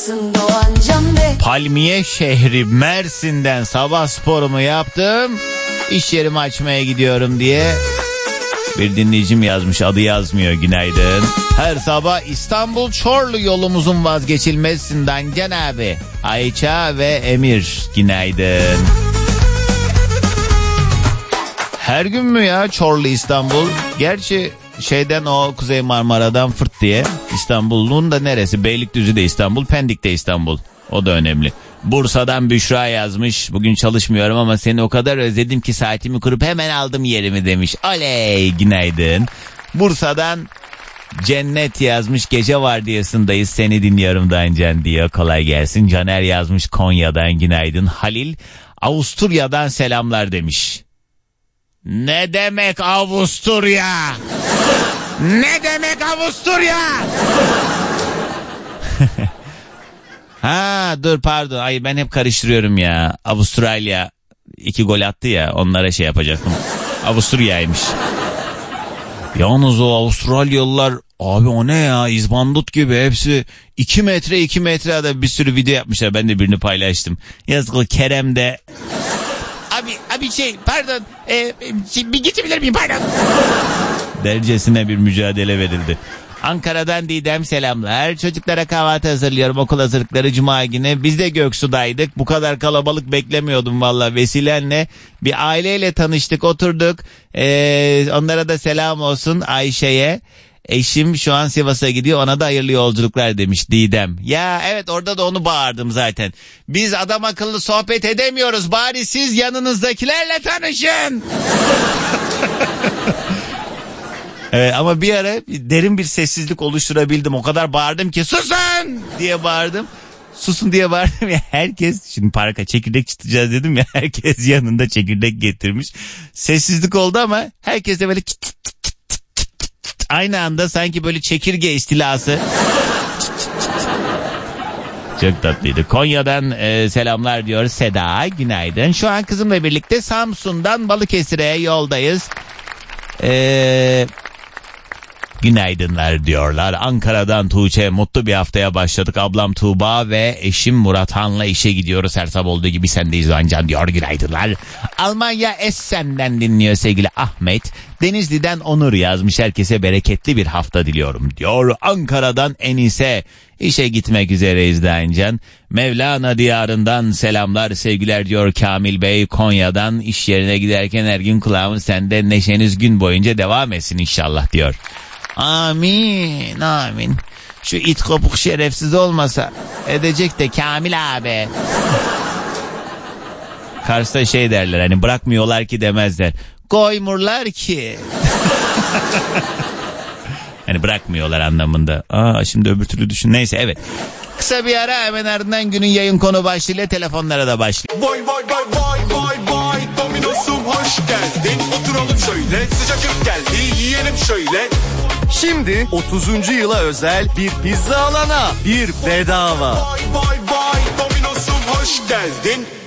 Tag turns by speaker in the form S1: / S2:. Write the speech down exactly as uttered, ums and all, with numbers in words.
S1: olmasın Doğan Can Bey.
S2: Palmiye şehri Mersin'den sabah sporumu yaptım. İş yerimi açmaya gidiyorum diye bir dinleyicim yazmış, adı yazmıyor. Günaydın. Her sabah İstanbul Çorlu yolumuzun vazgeçilmezinden Can abi, Ayça ve Emir günaydın. Her gün mü ya Çorlu İstanbul? Gerçi şeyden o Kuzey Marmara'dan fırt diye İstanbul'un da neresi? Beylikdüzü de İstanbul, Pendik de İstanbul. O da önemli. Bursa'dan Büşra yazmış. Bugün çalışmıyorum ama seni o kadar özledim ki saatimi kurup hemen aldım yerimi demiş. Oley günaydın. Bursa'dan Cennet yazmış. Gece vardiyasındayız, seni dinliyorum Dancan diyor. Kolay gelsin. Caner yazmış Konya'dan günaydın. Halil Avusturya'dan selamlar demiş. Ne demek Avusturya? Ne demek Avusturya? Ha dur pardon. Ay ben hep karıştırıyorum ya. Avustralya iki gol attı ya, onlara şey yapacaktım. Avusturya'ymış. Yalnız o Avustralyalılar abi o ne ya, izbandut gibi hepsi iki metre iki metre de bir sürü video yapmışlar. Ben de birini paylaştım. Yazıklı Kerem de abi abi şey pardon e, şey, bir geçebilir miyim pardon dercesine bir mücadele verildi. Ankara'dan Didem selamlar. Çocuklara kahvaltı hazırlıyorum. Okul hazırlıkları cuma günü. Biz de Göksu'daydık. Bu kadar kalabalık beklemiyordum valla. Vesilenle bir aileyle tanıştık, oturduk. Ee, onlara da selam olsun Ayşe'ye. Eşim şu an Sivas'a gidiyor, ona da hayırlı yolculuklar demiş Didem. Ya evet, orada da onu bağırdım zaten. Biz adam akıllı sohbet edemiyoruz. Bari siz yanınızdakilerle tanışın. Evet, ama bir ara derin bir sessizlik oluşturabildim. O kadar bağırdım ki susun diye bağırdım. Susun diye bağırdım ya, herkes şimdi parka çekirdek çıtacağız dedim ya, herkes yanında çekirdek getirmiş. Sessizlik oldu ama herkes de böyle çıt çıt çıt çıt çıt, aynı anda sanki böyle çekirge istilası. Çok tatlıydı. Konya'dan e, selamlar diyor Seda, günaydın. Şu an kızımla birlikte Samsun'dan Balıkesir'e yoldayız. Eee... Günaydınlar diyorlar. Ankara'dan Tuğçe, mutlu bir haftaya başladık. Ablam Tuğba ve eşim Murat Han'la işe gidiyoruz. Her sabah olduğu gibi sendeyiz Vancan diyor. Günaydınlar. Almanya Essen'den dinliyor sevgili Ahmet. Denizli'den Onur yazmış. Herkese bereketli bir hafta diliyorum diyor. Ankara'dan Enise, işe gitmek üzereyiz Dancan. Mevlana diyarından selamlar sevgiler diyor Kamil Bey. Konya'dan iş yerine giderken her gün kulağımın sende, neşeniz gün boyunca devam etsin inşallah diyor. Amin amin. Şu it kopuk şerefsiz olmasa edecek de Kamil abi. Kars'ta şey derler, hani bırakmıyorlar ki demezler. Koymurlar ki. Hani bırakmıyorlar anlamında. Aa, şimdi öbür türlü düşün. Neyse, evet. Kısa bir ara, hemen ardından günün yayın konu başlığıyla telefonlara da başlayalım.
S3: Vay vay vay vay vay vay Domino'sum hoş geldin. Oturalım şöyle, sıcacık geldi yiyelim şöyle.
S4: Şimdi otuzuncu yıla özel bir pizza alana bir bedava.
S3: Vay vay vay Domino'sum hoş geldin.